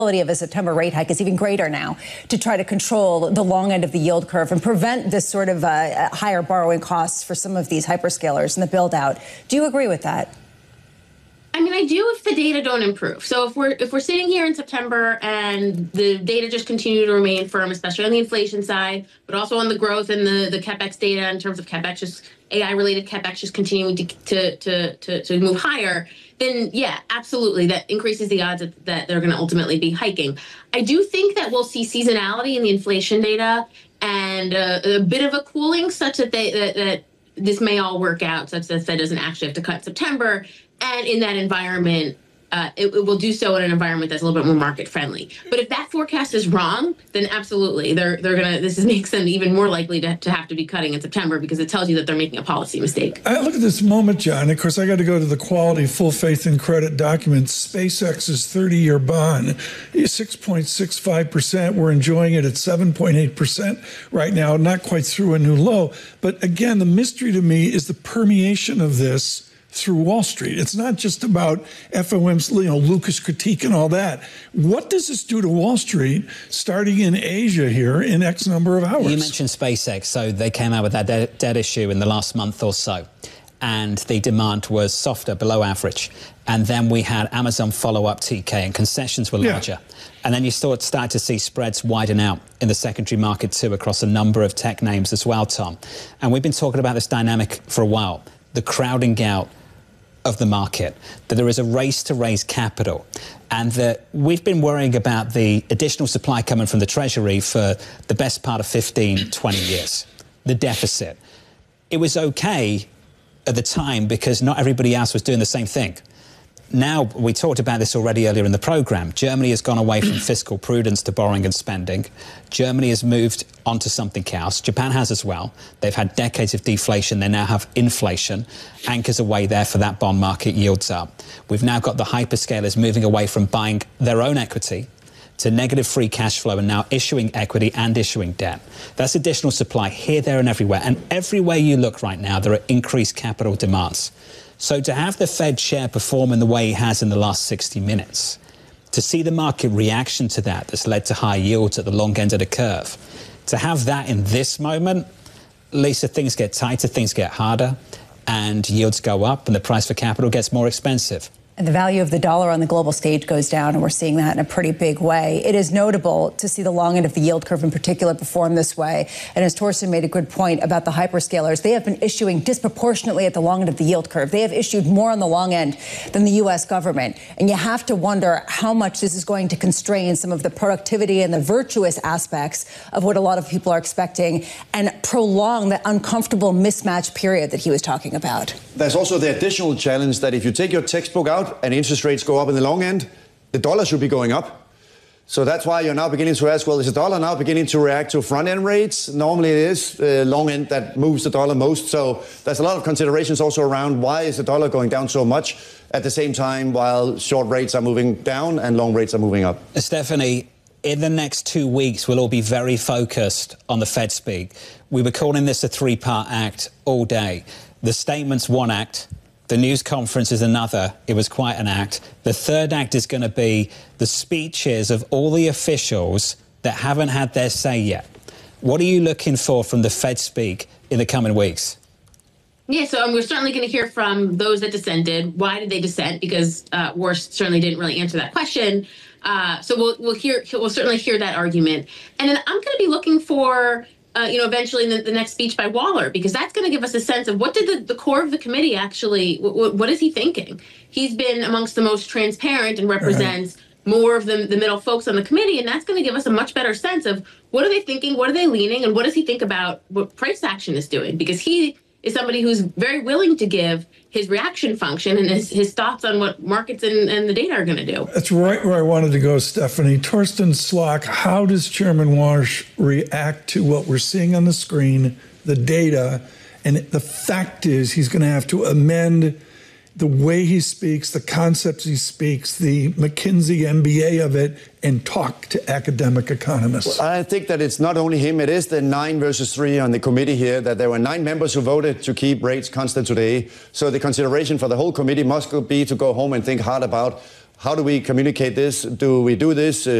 of a September rate hike is even greater now to try to control the long end of the yield curve and prevent this sort of higher borrowing costs for some of these hyperscalers and the build out. Do you agree with that? I mean, I do if the data don't improve. So if we're sitting here in September and the data just continue to remain firm, especially on the inflation side, but also on the growth and the CapEx data in terms of CapEx, just AI-related CapEx just continuing to move higher, then yeah, absolutely, that increases the odds that they're going to ultimately be hiking. I do think that we'll see seasonality in the inflation data and a bit of a cooling such that that this may all work out such that the Fed doesn't actually have to cut in September. And in that environment, it will do so in an environment that's a little bit more market friendly. But if that forecast is wrong, then absolutely, they're gonna. This makes them even more likely to have to be cutting in September because it tells you that they're making a policy mistake. I look at this moment, John. Of course, I got to go to the quality, full faith and credit documents. SpaceX's 30-year bond is 6.65%. We're enjoying it at 7.8% right now. Not quite through a new low, but again, the mystery to me is the permeation of this through Wall Street. It's not just about FOM's, Lucas critique and all that. What does this do to Wall Street starting in Asia here in X number of hours? You mentioned SpaceX, so they came out with that debt issue in the last month or so, and the demand was softer, below average. And then we had Amazon follow up TK, and concessions were larger. Yeah. And then you start to see spreads widen out in the secondary market too across a number of tech names as well, Tom. And we've been talking about this dynamic for a while, the crowding out of the market, that there is a race to raise capital, and that we've been worrying about the additional supply coming from the Treasury for the best part of 15, 20 years, the deficit. It was okay at the time because not everybody else was doing the same thing. Now, we talked about this already earlier in the program. Germany has gone away from fiscal prudence to borrowing and spending. Germany has moved onto something else. Japan has as well. They've had decades of deflation. They now have inflation. Anchors away there for that bond market, yields up. We've now got the hyperscalers moving away from buying their own equity to negative free cash flow and now issuing equity and issuing debt. That's additional supply here, there and everywhere. And everywhere you look right now, there are increased capital demands. So to have the Fed chair perform in the way he has in the last 60 minutes, to see the market reaction to that that's led to high yields at the long end of the curve, to have that in this moment, Lisa, things get tighter, things get harder, and yields go up and the price for capital gets more expensive. And the value of the dollar on the global stage goes down, and we're seeing that in a pretty big way. It is notable to see the long end of the yield curve in particular perform this way. And as Torsten made a good point about the hyperscalers, they have been issuing disproportionately at the long end of the yield curve. They have issued more on the long end than the U.S. government. And you have to wonder how much this is going to constrain some of the productivity and the virtuous aspects of what a lot of people are expecting and prolong the uncomfortable mismatch period that he was talking about. There's also the additional challenge that if you take your textbook out and interest rates go up in the long end, the dollar should be going up. So that's why you're now beginning to ask, well, is the dollar now beginning to react to front-end rates? Normally it is long end that moves the dollar most. So there's a lot of considerations also around why is the dollar going down so much at the same time while short rates are moving down and long rates are moving up. Stephanie, in the next 2 weeks, we'll all be very focused on the Fed speak. We were calling this a three-part act all day. The statement's one act. The news conference is another. It was quite an act. The third act is going to be the speeches of all the officials that haven't had their say yet. What are you looking for from the Fed speak in the coming weeks? Yeah, so we're certainly going to hear from those that dissented. Why did they dissent? Because Worst certainly didn't really answer that question. So we'll certainly hear that argument. And then I'm going to be looking for eventually in the next speech by Waller, because that's going to give us a sense of what did the core of the committee actually, what is he thinking? He's been amongst the most transparent and represents more of the middle folks on the committee, and that's going to give us a much better sense of what are they thinking, what are they leaning, and what does he think about what price action is doing? Because he is somebody who's very willing to give his reaction function and his thoughts on what markets and the data are going to do. That's right where I wanted to go, Stephanie. Torsten Slok, how does Chairman Warsh react to what we're seeing on the screen, the data, and the fact is he's going to have to amend the way he speaks, the concepts he speaks, the McKinsey MBA of it, and talk to academic economists? Well, I think that it's not only him, it is the 9 versus 3 on the committee here, that there were 9 members who voted to keep rates constant today. So the consideration for the whole committee must be to go home and think hard about how do we communicate this? Do we do this